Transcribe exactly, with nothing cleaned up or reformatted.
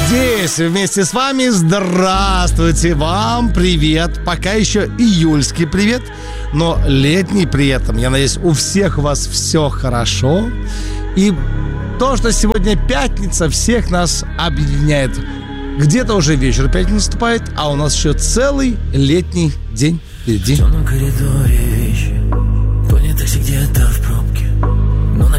здесь вместе с вами. Здравствуйте, вам привет. Пока еще июльский привет, но летний при этом. Я надеюсь, у всех у вас все хорошо. И то, что сегодня пятница, всех нас объединяет. Где-то уже вечер пятницы наступает, а у нас еще целый летний день впереди. В темном коридоре вещи, понятых где-то в